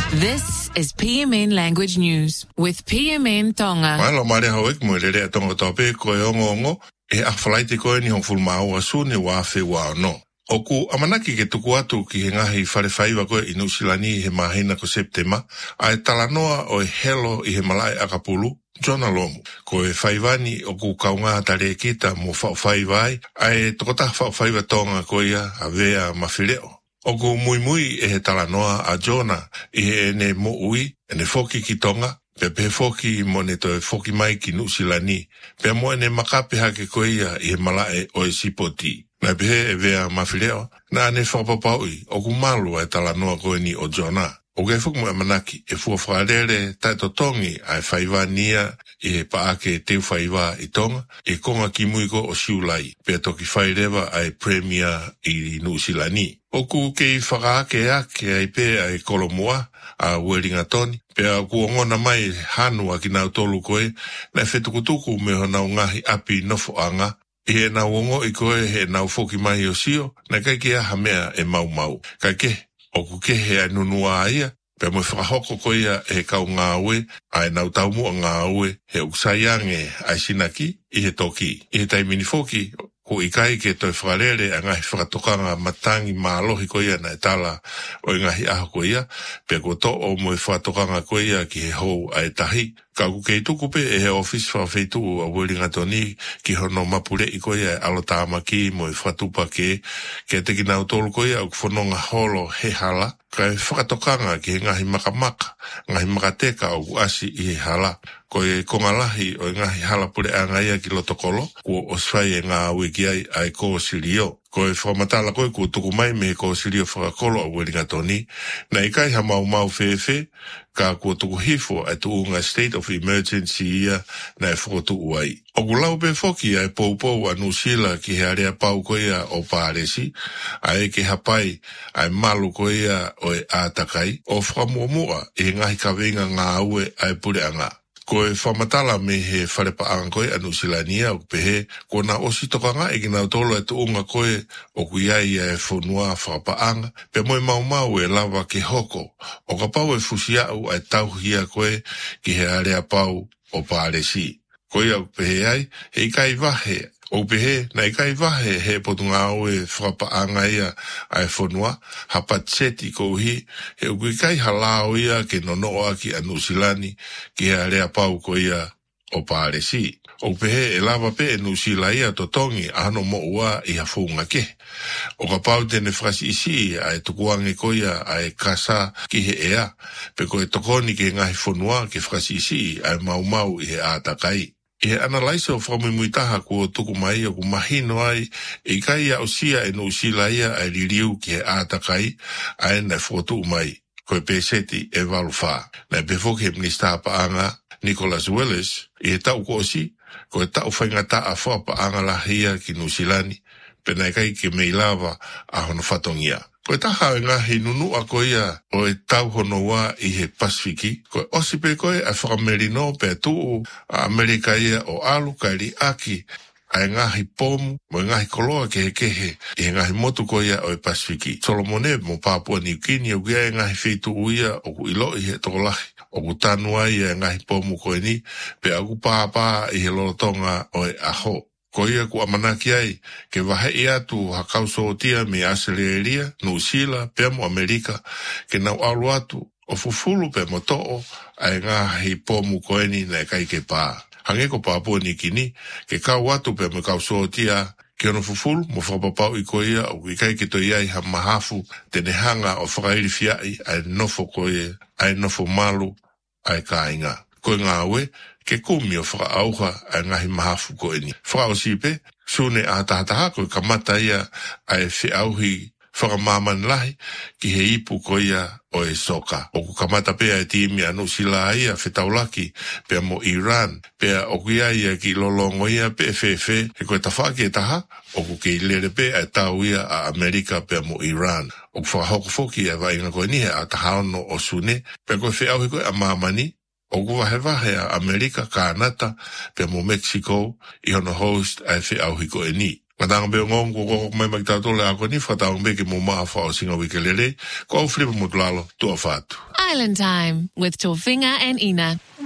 This is PMN Language News with PMN Tonga. Malo mare hauek mo lere tonga tope ko ongo e afalaite ko ni hon fulmao asu ni wa fe wa no. Oku amanaki ke tuku atu ki he ngahi wharewhaiwa koe i Nusilani he mahina ko Septema, a e talanoa o e helo i he malai akapulu, Jona Lomu. Ko e whaiwani oku kaunga tare kita mo whaiwai, a e tokota whaiwa tonga koia a vea mawhireo. Oku mui e he talanoa a Jona i he ene mo ui, ene foki ki tonga, pe foki mo ne to e foki mai ki Nusilani, pe mo ene makape hake koia i he malai o e sipoti. Na pehe e vea mawhireo, na ane whapapaui, o kumalu e talanoa koe ni o Jona. O gai fuku mo e manaki, e fua whaarere taito tongi a e whaiwa nia i he paake teu whaiwa i tonga, e konga ki muiko o siulai, pea toki whairewa a e premier i Nusilani. O ku kei whakaake ake a i pe a e kolomoa a Wellingtoni, pea ku ongona mai hanua ki nau tolu koe, na e whetukutuku me honau ngahi api nofo anga, he na wongo i koe he nau foki mai o sio, na kai ke aha mea e mau. Kai ke, o ku ke he a nunua aia, pe mo whakahoko koea he kau ngā ue, a e nau taumu a ngā ue, he uksaiange a sinaki, i he toki. I he taimini foki, ko i kai ke toi whakarere a ngahi whakatokanga matangi mālohi koea na e tala o i ngahi aho koea, pe ko to o mo e whakatokanga koea ki he hou a e tahi. Ka ku kei tuku pe e he office whawheitu a Wellingtoni ki hono mapure i koea e alo tāmaki mo e whatupa ke teki nau tolu koea o kuwhanonga holo he hala. Ka e whakatokanga ki he ngahi makamaka, ngahi makateka o ku asi i he hala. Ko e kongalahi o ngahi hala pure a ngaia ki lotokolo, ko o swai e ngā wiki ai ai ko sirio. Ko e whamatala koe ku tuku mai me ko sirio whakakolo a Wellingtoni, na i kai ha mau whewhe, ka kua tuku hifo ai tuunga state of emergency ia na e whakotu uai. O kulau pe foki ai poupou a Nusila ki he area pau koea o Pāresi, ai ke hapai ai malu koea o e ātakai, o whamuamua e ngahi kawenga ngā ue ai pure anga. Ko e whamatala me he wharepaanga koe a Nusilania o pehe, ko na osi tokanga e ki nau tolo e tuunga koe o kuiai e whonua whapaanga, pe moe mau e lava ke hoko, o ka pau e fusiau e tauhia koe ki he area pau o Pāresi. Koe au pehe ai, he ikai wahe, o pehe na ikai wahe he potunga au e whapaanga ia a e whonua, hapatseti kouhi, he uku ikai halao ia ke nonoa ki a Nusilani ki he area pau ko ia o Pāresi. O pehe e lava pe e Nusila ia to tongi ano mo ua i hafunga ke. O ka pau tene frasi isi a e tukuange ko ia a e kasa ki he ea, pe ko e tokoni ke ngahi whonua ke frasi isi a e mau i he ātakai. E analyse o whamuimuitaha kua tuku mai o ku mahino ai e kai a osia e Nusila ia a ririu ki he ātakai a e nai whotu mai. Ko e peseti e waluwha. Na e pefoki he minista paanga Nicholas Willis i he tau ko osi, ko e tau whaingata a whapaanga lahia ki Nusilani, pe nai kai ke meilawa a hono whatongia. Ko e taha e ngahi nunua ko ia o e tau honoa i he Pasifiki, ko e osipe koe a whakamerino pe tuu a Amerika ia o alu kairi aki a e ngahi pomu mo e ngahi koloa ke he kehe i he ngahi motu ko ia o e Pasifiki. Solomone mo Papua New Guinea o kia e ngahi wheitu uia o ku ilo i he tokolahi. O ku tanua i e ngahi pomu koe ni pe aku pāpā i he lolotonga o e aho. Ko ia ku amanaki ai, ke wahei atu hakau sootia me Australia, Nusila, pea mo Amerika, ke nau alu atu o fufulu pe mo to'o ai ngahi pomu koeni na e kai ke pā. Hange ko Papua New Guinea, ke kau atu pe mo kau sootia, ke ono fufulu mo whapapau i ko ia o i kai ke to iai ha mahafu tene hanga o whakairi fiai ai nofo koe, ai nofo malu, ai kāinga. Koe ngā ue, ke kumi o whakaauha ai ngahi mahafu koe ni. Whakaosipe, sune a tahataha koe kamata ia ai whiauhi whakamaman lahi ki he ipu koe ia o e soka. O ku kamata pea e tiimi a Nusila ia whetaulaki pea mo Iran, pea o kuia ia ki lolongo ia pe fefe, he koe tawhaki e taha, o ku ke lere pe e tau ia a Amerika pea mo Iran. O ku whakahoko foki e wainga koe ni he a tahaono o sune, pea koe whiauhi koe a mamani, o ku wahe a Amerika, Kanata, pe mo Mexico, i hono host ai whiauhi koe ni. Matanga beo ngongo ko mai makitato le ako ni whatang beke mo maa whao singa wikelele, ko au flipa mo tulalo, tua whatu. Island Time with Tofinga and Ina.